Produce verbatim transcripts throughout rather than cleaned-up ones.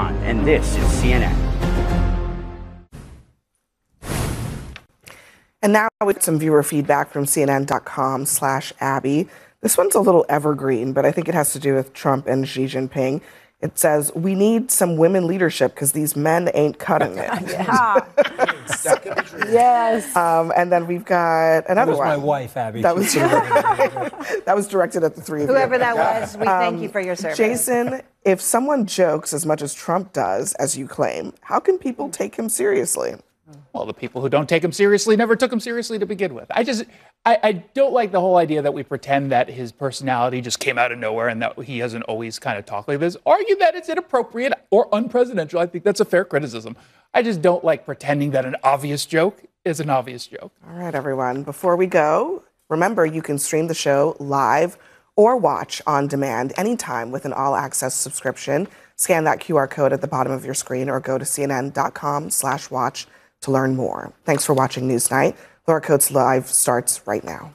John, and this is C N N. And now with some viewer feedback from C N N dot com slash Abby. This one's a little evergreen, but I think it has to do with Trump and Xi Jinping. It says, we need some women leadership because these men ain't cutting it. Yeah. Yes. Um, and then we've got another that was one. my wife, Abby. That was, that was directed at the three of you. Whoever that was, we thank Um, you for your service. Jason, if someone jokes as much as Trump does, as you claim, how can people take him seriously? Well, the people who don't take him seriously never took him seriously to begin with. I just, I, I don't like the whole idea that we pretend that his personality just came out of nowhere and that he hasn't always kind of talked like this. Argue that it's inappropriate or unpresidential. I think that's a fair criticism. I just don't like pretending that an obvious joke is an obvious joke. All right, everyone. Before we go, remember you can stream the show live or watch on demand anytime with an all-access subscription. Scan that Q R code at the bottom of your screen or go to C N N dot com slash watch to learn more. Thanks for watching Newsnight. Laura Coates Live starts right now.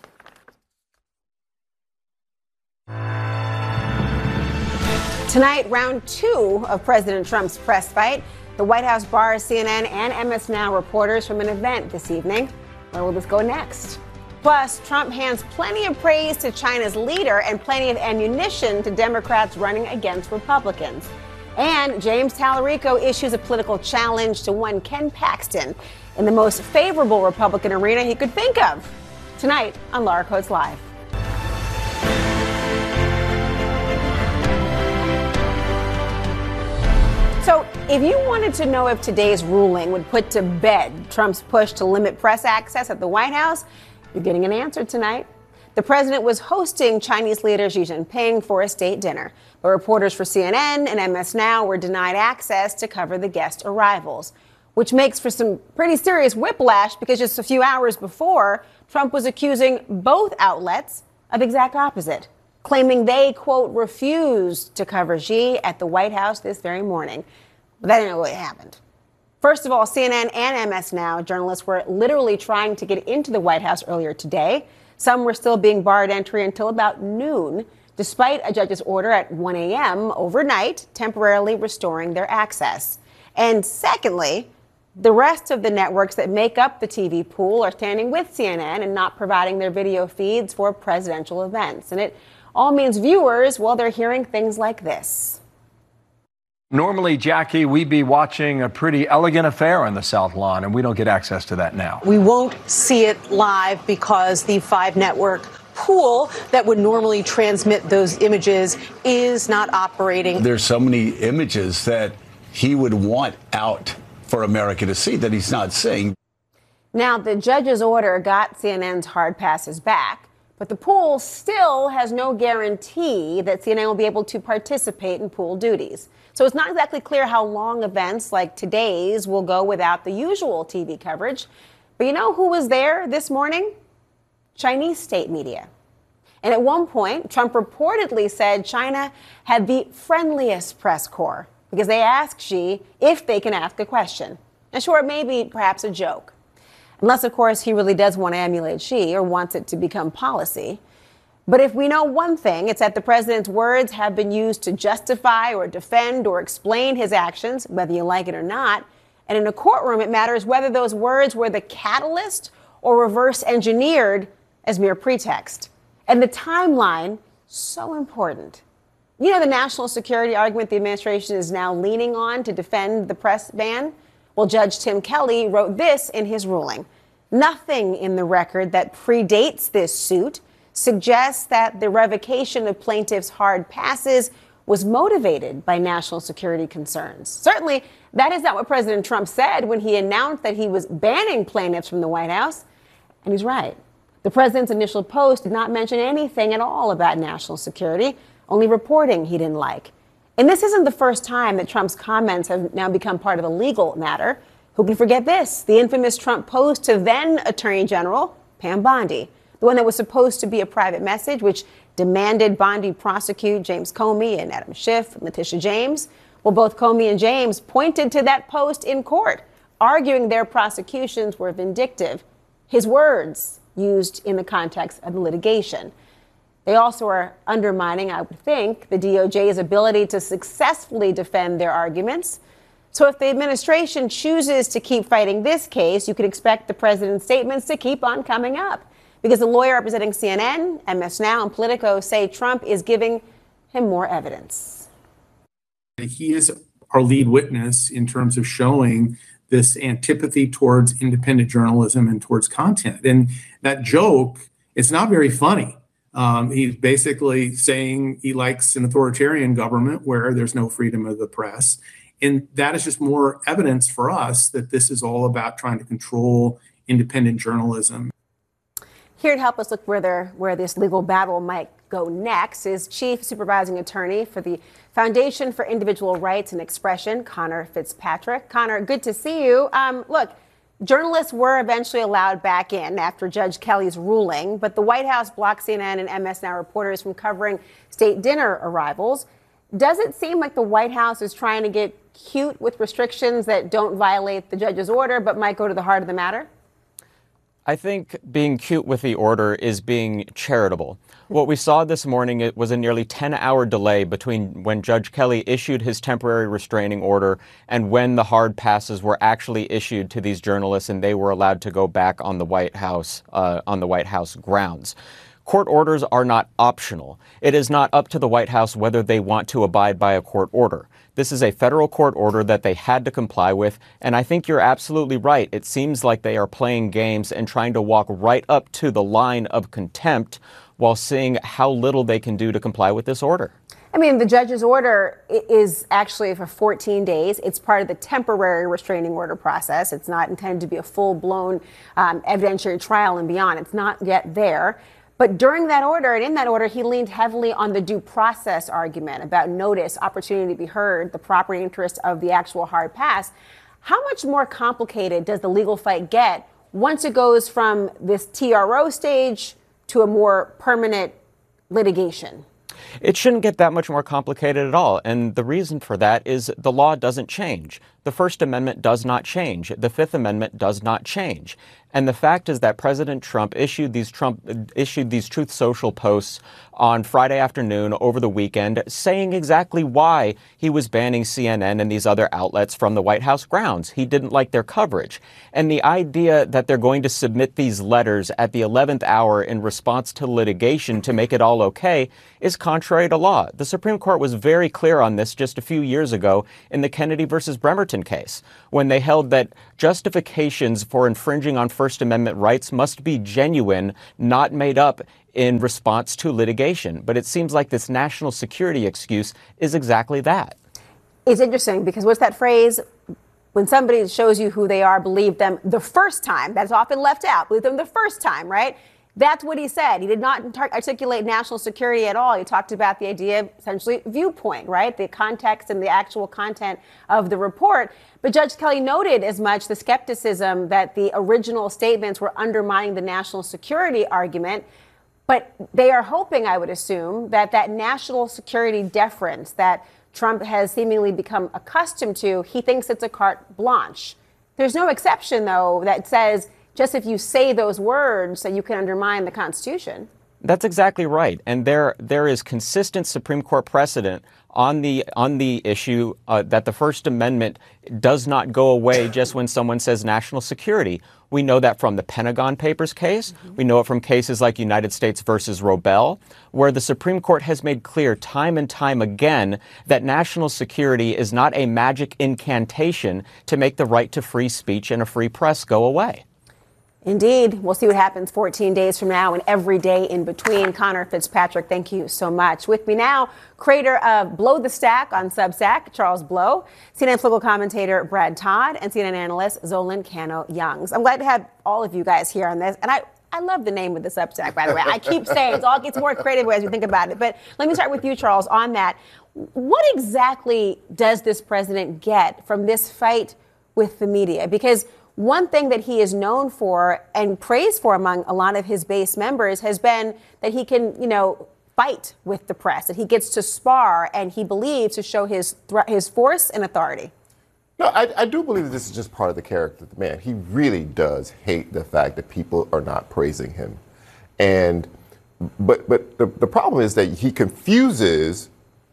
Tonight, round two of President Trump's press fight. The White House bars C N N and M S Now reporters from an event this evening. Where will this go next? Plus, Trump hands plenty of praise to China's leader and plenty of ammunition to Democrats running against Republicans. And James Tallarico issues a political challenge to one Ken Paxton in the most favorable Republican arena he could think of. Tonight on Laura Coates Live. So, if you wanted to know if today's ruling would put to bed Trump's push to limit press access at the White House, you're getting an answer tonight. The president was hosting Chinese leader Xi Jinping for a state dinner, but reporters for C N N and M S Now were denied access to cover the guest arrivals, which makes for some pretty serious whiplash because just a few hours before, Trump was accusing both outlets of exact opposite, claiming they, quote, refused to cover Xi at the White House this very morning. But that didn't really happen. First of all, C N N and M S Now journalists were literally trying to get into the White House earlier today. Some were still being barred entry until about noon, despite a judge's order at one a.m. overnight, temporarily restoring their access. And secondly, the rest of the networks that make up the T V pool are standing with C N N and not providing their video feeds for presidential events. And it all means viewers, well, they're hearing things like this. Normally, Jackie, we'd be watching a pretty elegant affair on the South Lawn, and we don't get access to that now. We won't see it live because the five network pool that would normally transmit those images is not operating. There's so many images that he would want out for America to see that he's not seeing. Now, the judge's order got C N N's hard passes back, but the pool still has no guarantee that C N N will be able to participate in pool duties. So it's not exactly clear how long events like today's will go without the usual T V coverage. But you know who was there this morning? Chinese state media. And at one point, Trump reportedly said China had the friendliest press corps because they asked Xi if they can ask a question. And sure, it may be perhaps a joke. Unless, of course, he really does want to emulate Xi or wants it to become policy. But if we know one thing, it's that the president's words have been used to justify or defend or explain his actions, whether you like it or not. And in a courtroom, it matters whether those words were the catalyst or reverse engineered as mere pretext. And the timeline, so important. You know the national security argument the administration is now leaning on to defend the press ban? Well, Judge Tim Kelly wrote this in his ruling. Nothing in the record that predates this suit suggests that the revocation of plaintiffs' hard passes was motivated by national security concerns. Certainly, that is not what President Trump said when he announced that he was banning plaintiffs from the White House. And he's right. The president's initial post did not mention anything at all about national security, only reporting he didn't like. And this isn't the first time that Trump's comments have now become part of a legal matter. Who can forget this? The infamous Trump post to then Attorney General Pam Bondi, the one that was supposed to be a private message, which demanded Bondi prosecute James Comey and Adam Schiff, Letitia James. Well, both Comey and James pointed to that post in court, arguing their prosecutions were vindictive. His words used in the context of the litigation. They also are undermining, I would think, the D O J's ability to successfully defend their arguments. So if the administration chooses to keep fighting this case, you can expect the president's statements to keep on coming up. Because the lawyer representing C N N, M S Now, and Politico say Trump is giving him more evidence. He is our lead witness in terms of showing this antipathy towards independent journalism and towards content. And that joke, it's not very funny. Um, he's basically saying he likes an authoritarian government where there's no freedom of the press. And that is just more evidence for us that this is all about trying to control independent journalism. Here to help us look where, there, where this legal battle might go next is Chief Supervising Attorney for the Foundation for Individual Rights and Expression, Conor Fitzpatrick. Conor, good to see you. Um, look, journalists were eventually allowed back in after Judge Kelly's ruling, but the White House blocked C N N and M S Now reporters from covering state dinner arrivals. Does it seem like the White House is trying to get cute with restrictions that don't violate the judge's order but might go to the heart of the matter? I think being cute with the order is being charitable. What we saw this morning, it was a nearly ten-hour delay between when Judge Kelly issued his temporary restraining order and when the hard passes were actually issued to these journalists and they were allowed to go back on the White House, uh, on the White House grounds. Court orders are not optional. It is not up to the White House whether they want to abide by a court order. This is a federal court order that they had to comply with, and I think you're absolutely right. It seems like they are playing games and trying to walk right up to the line of contempt while seeing how little they can do to comply with this order. I mean, the judge's order is actually for fourteen days. It's part of the temporary restraining order process. It's not intended to be a full-blown um, evidentiary trial and beyond. It's not yet there. But during that order, and in that order, he leaned heavily on the due process argument about notice, opportunity to be heard, the property interest of the actual hard pass. How much more complicated does the legal fight get once it goes from this T R O stage to a more permanent litigation? It shouldn't get that much more complicated at all. And the reason for that is the law doesn't change. The First Amendment does not change. The Fifth Amendment does not change. And the fact is that President Trump issued these Trump issued these Truth Social posts on Friday afternoon over the weekend saying exactly why he was banning C N N and these other outlets from the White House grounds. He didn't like their coverage. And the idea that they're going to submit these letters at the eleventh hour in response to litigation to make it all okay is contrary to law. The Supreme Court was very clear on this just a few years ago in the Kennedy versus Bremerton case, when they held that justifications for infringing on First Amendment rights must be genuine, not made up in response to litigation. But it seems like this national security excuse is exactly that. It's interesting because what's that phrase? When somebody shows you who they are, believe them the first time. That's often left out. Believe them the first time, right? That's what he said. He did not articulate national security at all. He talked about the idea of essentially viewpoint, right? The context and the actual content of the report. But Judge Kelly noted as much the skepticism that the original statements were undermining the national security argument. But they are hoping, I would assume, that that national security deference that Trump has seemingly become accustomed to, he thinks it's a carte blanche. There's no exception, though, that says just if you say those words that you can undermine the Constitution. That's exactly right. And there there is consistent Supreme Court precedent on the on the issue uh, that the First Amendment does not go away just when someone says national security. We know that from the Pentagon Papers case. Mm-hmm. We know it from cases like United States versus Robel, where the Supreme Court has made clear time and time again that national security is not a magic incantation to make the right to free speech and a free press go away. Indeed. We'll see what happens fourteen days from now and every day in between. Conor Fitzpatrick, thank you so much. With me now, creator of Blow the Stack on Substack, Charles Blow, C N N political commentator Brad Todd, and C N N analyst Zolan Cano-Youngs. I'm glad to have all of you guys here on this. And I, I love the name of the Substack, by the way. I keep saying it all gets more creative as you think about it. But let me start with you, Charles, on that. What exactly does this president get from this fight with the media? Because one thing that he is known for and praised for among a lot of his base members has been that he can, you know, fight with the press, that he gets to spar and he believes to show his thre- his force and authority. No, I, I do believe this is just part of the character of the man. He really does hate the fact that people are not praising him. And but but the, the problem is that he confuses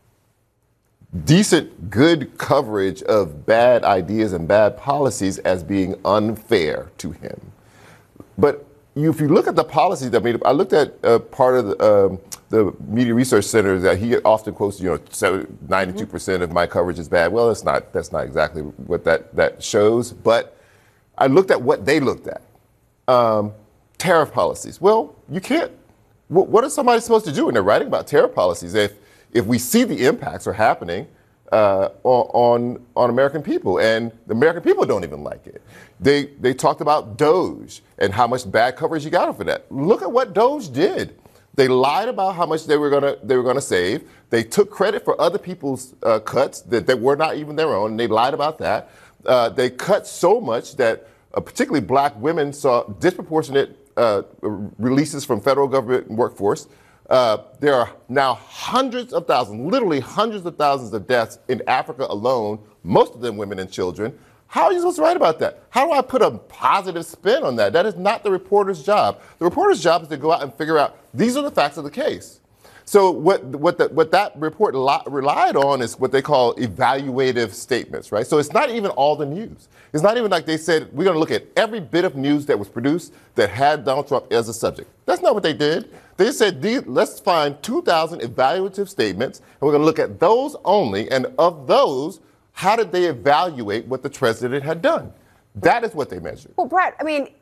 decent, good coverage of bad ideas and bad policies as being unfair to him. But you, if you look at the policies, I mean, I looked at uh, part of the, um, the Media Research Center that he often quotes, you know, ninety-two percent of my coverage is bad. Well, that's not that's not exactly what that, that shows. But I looked at what they looked at. Um, tariff policies. Well, you can't. What, what is somebody supposed to do when they're writing about tariff policies if if we see the impacts are happening uh, on on American people, and the American people don't even like it? They they talked about Doge and how much bad coverage you got for that. Look at what Doge did. They lied about how much they were gonna they were gonna save. They took credit for other people's uh, cuts that, that were not even their own. And they lied about that. Uh, they cut so much that uh, particularly black women saw disproportionate uh, releases from federal government workforce. Uh, there are now hundreds of thousands, literally hundreds of thousands of deaths in Africa alone, most of them women and children. How are you supposed to write about that? How do I put a positive spin on that? That is not the reporter's job. The reporter's job is to go out and figure out, these are the facts of the case. So what what, the, what that report li- relied on is what they call evaluative statements, right? So it's not even all the news. It's not even like they said, we're going to look at every bit of news that was produced that had Donald Trump as a subject. That's not what they did. They said, let's find two thousand evaluative statements, and we're going to look at those only, and of those, how did they evaluate what the president had done? That is what they measured. Well, Brett, I mean,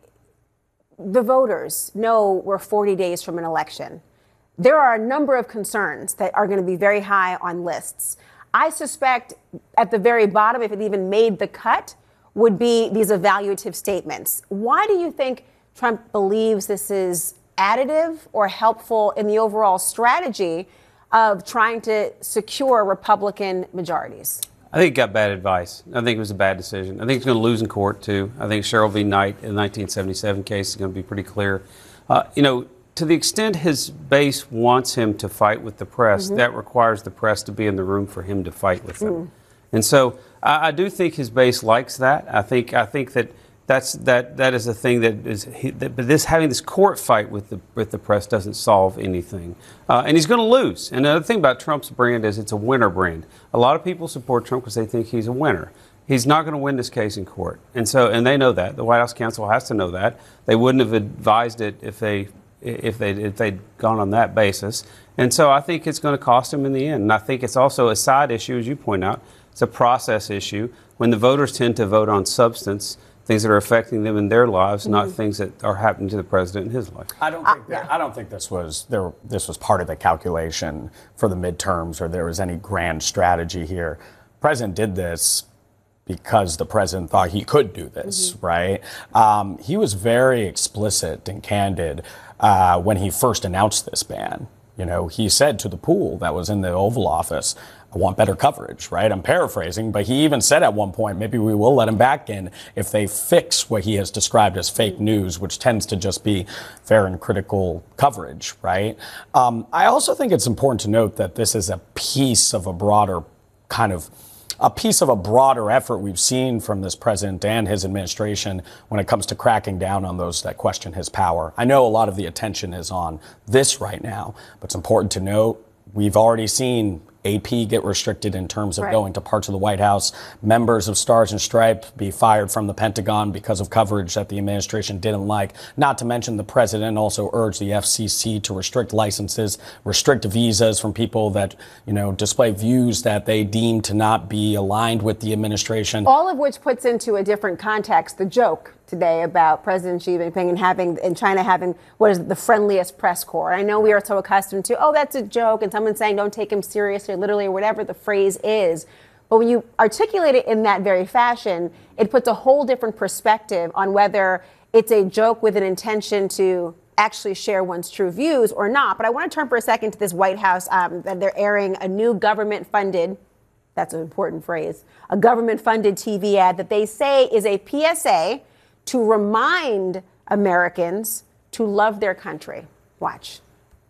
the voters know we're forty days from an election. There are a number of concerns that are going to be very high on lists. I suspect at the very bottom, if it even made the cut, would be these evaluative statements. Why do you think Trump believes this is additive or helpful in the overall strategy of trying to secure Republican majorities? I think he got bad advice. I think it was a bad decision. I think he's going to lose in court, too. I think Cheryl v. Knight in the nineteen seventy-seven case is going to be pretty clear. Uh, you know, to the extent his base wants him to fight with the press, mm-hmm. that requires the press to be in the room for him to fight with them. Mm. And so I, I do think his base likes that. I think I think that that's that that is a thing that is. That, but this having this court fight with the with the press doesn't solve anything, uh, and he's going to lose. And the other thing about Trump's brand is it's a winner brand. A lot of people support Trump because they think he's a winner. He's not going to win this case in court, and so and they know that. The White House counsel has to know that. They wouldn't have advised it if they if they if they'd gone on that basis. And so I think it's going to cost him in the end. And I think it's also a side issue, as you point out. It's a process issue when the voters tend to vote on substance, things that are affecting them in their lives, mm-hmm. not things that are happening to the president in his life. I don't think that, I don't think this was there. This was part of the calculation for the midterms, or there was any grand strategy here. The president did this because the president thought he could do this, mm-hmm. right? Um, he was very explicit and candid uh, when he first announced this ban. You know, he said to the pool that was in the Oval Office, I want better coverage, right? I'm paraphrasing, but he even said at one point, maybe we will let him back in if they fix what he has described as fake news, which tends to just be fair and critical coverage, right? Um, I also think it's important to note that this is a piece of a broader kind of a piece of a broader effort we've seen from this president and his administration when it comes to cracking down on those that question his power. I know a lot of the attention is on this right now, but it's important to note we've already seen A P get restricted in terms of right. going to parts of the White House. Members of Stars and Stripes be fired from the Pentagon because of coverage that the administration didn't like. Not to mention the president also urged the F C C to restrict licenses, restrict visas from people that, you know, display views that they deem to not be aligned with the administration. All of which puts into a different context the joke today about President Xi Jinping and having in China having what is the friendliest press corps. I know we are so accustomed to, oh, that's a joke, and someone saying don't take him seriously, literally, or whatever the phrase is. But when you articulate it in that very fashion, it puts a whole different perspective on whether it's a joke with an intention to actually share one's true views or not. But I want to turn for a second to this White House um, that they're airing a new government-funded, that's an important phrase, a government-funded T V ad that they say is a P S A to remind Americans to love their country. Watch.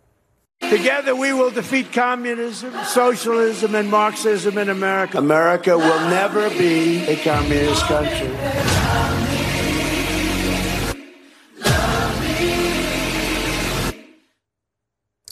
Together we will defeat communism, socialism, and Marxism in America. America will never be a communist country.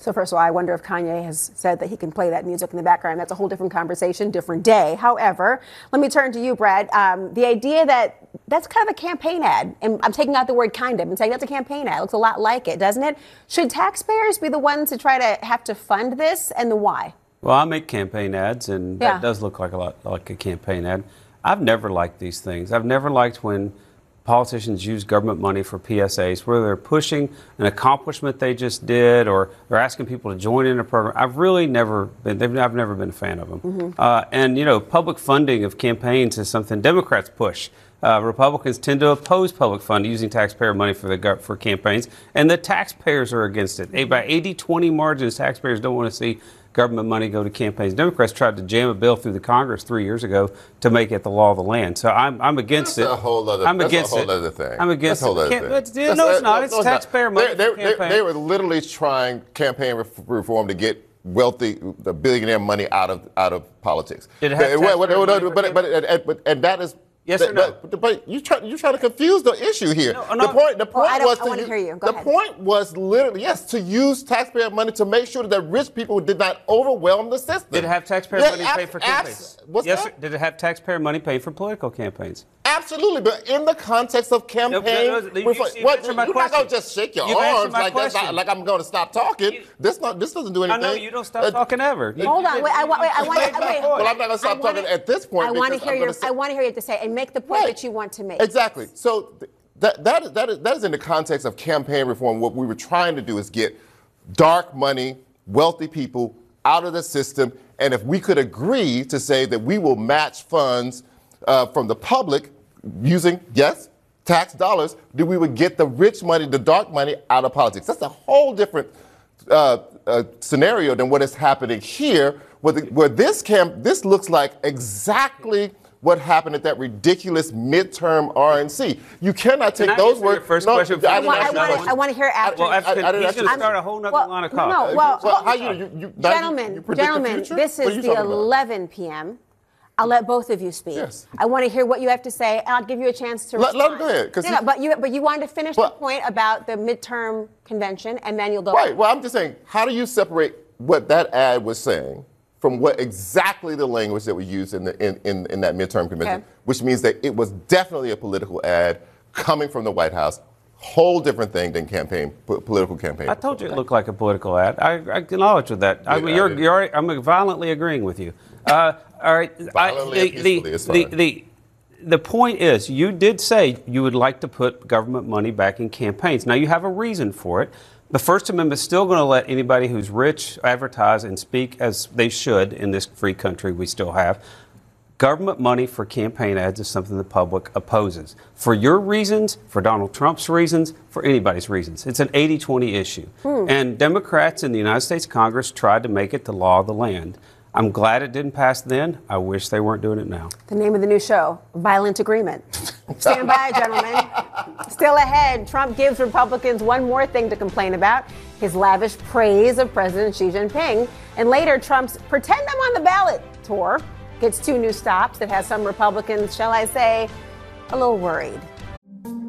So first of all, I wonder if Kanye has said that he can play that music in the background. That's a whole different conversation, different day. However, let me turn to you, Brad. Um, the idea that that's kind of a campaign ad, and I'm taking out the word kind of and saying that's a campaign ad. It looks a lot like it, doesn't it? Should taxpayers be the ones to try to have to fund this, and the why? Well, I make campaign ads, and Yeah. that does look like a lot like a campaign ad. I've never liked these things. I've never liked when politicians use government money for P S As, whether they're pushing an accomplishment they just did or they're asking people to join in a program. I've really never been, they've, I've never been a fan of them. Mm-hmm. Uh, and, you know, public funding of campaigns is something Democrats push. Uh, Republicans tend to oppose public funding using taxpayer money for the gov- for campaigns, and the taxpayers are against it. By eighty twenty margins, taxpayers don't want to see government money go to campaigns. Democrats tried to jam a bill through the Congress three years ago to make it the law of the land. So I'm I'm against That's it. a whole other. I'm that's against a whole it. other thing. I'm against that's a whole it. other Can't- thing. it's- That's- no, it's uh, not. It's no, taxpayer money They, for they, campaign. they were literally trying campaign ref- reform to get wealthy, the billionaire money out of out of politics. Did it have But- taxpayer but, money but, for but, but, but, but, and that is. Yes that, or no? But, but you try, you're trying to confuse the issue here. No, the no. point, the point Well, I don't- was I to wanna u- hear you. Go the ahead. point was literally yes to use taxpayer money to make sure that rich people did not overwhelm the system. Did it have taxpayer Yeah, money abs- paid for abs- campaigns? What's yes, that? sir. Did it have taxpayer money paid for political campaigns? Absolutely, but in the context of campaign, no, no, you- reform- you've what, answered my you're not question. gonna just shake your You've answered arms my like that's not, question. like I'm going to stop talking. this not this doesn't do I anything. know you don't stop Uh, talking ever. You- Hold you on, did- wait, I, wa- wait, I you want made to my wait. point. Well, I'm not gonna stop I wanna- talking at this point I want to because hear I'm your. gonna say- I want to hear you to say and make the point Right. that you want to make. Exactly. So th- that that is, that is that is in the context of campaign reform. What we were trying to do is get dark money, wealthy people out of the system, and if we could agree to say that we will match funds uh, from the public using yes tax dollars, then we would get the rich money, the dark money out of politics. That's a whole different uh, uh, scenario than what is happening here, where, the, where this camp this looks like exactly what happened at that ridiculous midterm R N C. You cannot take Can I those answer your words. first no, question I I didn't want, ask I you want, that to, I question. want to hear after. Well, after, I- I didn't he's actually- going to start a whole nother Well, line of no, talk. no, well, Well, how well, you- you- you- now you- gentlemen, you predict the gentlemen, future? this What are is you the talking about? eleven p.m. I'll let both of you speak. Yes. I want to hear what you have to say, and I'll give you a chance to Let- respond. let him go ahead, 'cause No, he- no, but you, but you wanted to finish the Well- point about the midterm convention, and then you'll go. Right. Well, I'm just saying, how do you separate what that ad was saying from what exactly the language that was used in the in, in, in that midterm convention, Okay. which means that it was definitely a political ad coming from the White House. Whole different thing than campaign po- political campaign. I told you it looked like a political ad. I, I acknowledge with that. I Yeah, mean, I you're, did. you're already, I'm violently agreeing with you. Uh, all right. I- Violently and peacefully is the, fine. the, the point is, you did say you would like to put government money back in campaigns. Now, you have a reason for it. The First Amendment is still going to let anybody who's rich advertise and speak as they should in this free country we still have. Government money for campaign ads is something the public opposes. For your reasons, for Donald Trump's reasons, for anybody's reasons. It's an eighty twenty issue. And Democrats in the United States Congress tried to make it the law of the land. I'm glad it didn't pass then. I wish they weren't doing it now. The name of the new show, Violent Agreement. Stand by, gentlemen. Still ahead, Trump gives Republicans one more thing to complain about, his lavish praise of President Xi Jinping. And later, Trump's Pretend I'm on the Ballot tour gets two new stops that has some Republicans, shall I say, a little worried.